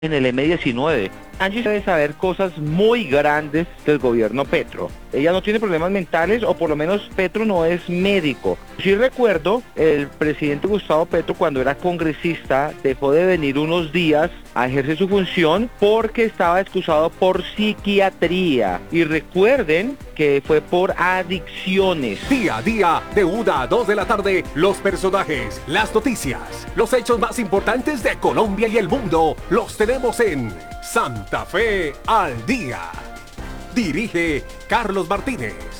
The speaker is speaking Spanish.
en el M-19. Angie debe saber cosas muy grandes del gobierno Petro. Ella no tiene problemas mentales, o por lo menos Petro no es médico. Sí recuerdo, el presidente Gustavo Petro, cuando era congresista, dejó de venir unos días a ejercer su función porque estaba excusado por psiquiatría. Y recuerden que fue por adicciones. Día a día, de 1 a 2 de la tarde, los personajes, las noticias, los hechos más importantes de Colombia y el mundo, los tenemos en Santa Fe al Día. Dirige Carlos Martínez.